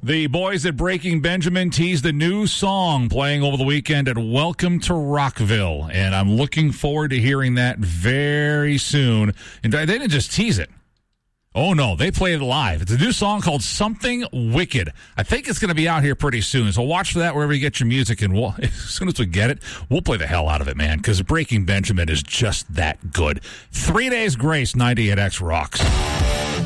The boys at Breaking Benjamin teased a new song playing over the weekend at Welcome to Rockville, and I'm looking forward to hearing that very soon. And they didn't just tease it. Oh, no, they played it live. It's a new song called Something Wicked. I think it's going to be out here pretty soon, so watch for that wherever you get your music, and as soon as we get it, we'll play the hell out of it, man, because Breaking Benjamin is just that good. 3 Days Grace, 98X rocks.